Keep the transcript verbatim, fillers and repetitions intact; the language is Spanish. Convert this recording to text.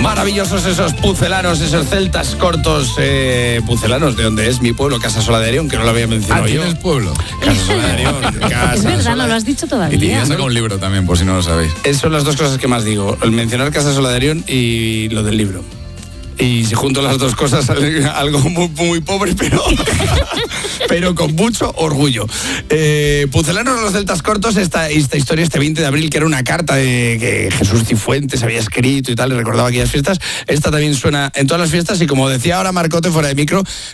Maravillosos esos pucelanos, esos celtas cortos eh, pucelanos, de donde es mi pueblo, Casasola de Arión, que no lo había mencionado ah, yo. ¿tienes pueblo? Casasola de Arión. Casa Es verdad, Sola. no lo has dicho todavía. Y ya saca un libro también, por si no lo sabéis. Esas son las dos cosas que más digo, el mencionar Casasola de Arión y lo del libro. Y si junto las dos cosas sale algo muy, muy pobre, pero, pero con mucho orgullo. Eh, Pucelanos los celtas cortos, esta, esta historia, este veinte de abril, que era una carta de que Jesús Cifuentes había escrito y tal, y recordaba aquellas fiestas. Esta también suena en todas las fiestas y, como decía ahora Marcote fuera de micro,